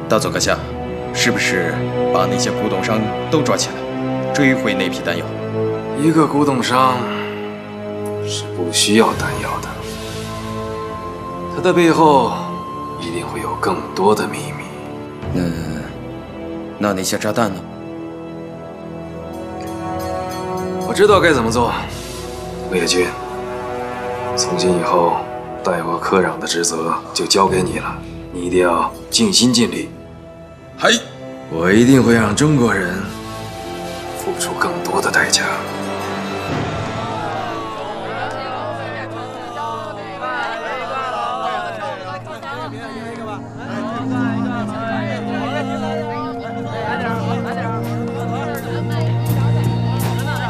大佐阁下，是不是把那些古董商都抓起来，追回那批丹药？ 一个古董商是不需要丹药的，他的背后一定会有更多的秘密。 那些炸弹呢？ 我知道该怎么做，陆野君。从今以后，代国科壤的职责就交给你了，你一定要尽心尽力。 嘿， 我一定会让中国人付出更多的代价。